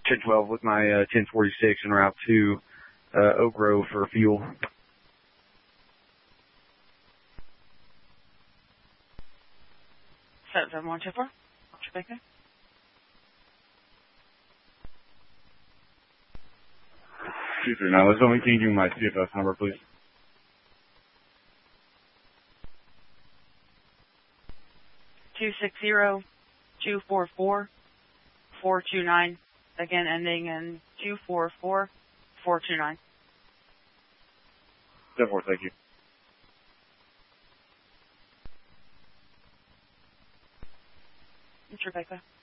1012 with my 1046 en route to Oak Grove for fuel. 77124. Jamaica. Now, let's only can you give me my CFS number, please? Two 260-244-429. Again, ending in 244-429. 10-4, thank you. Rebecca.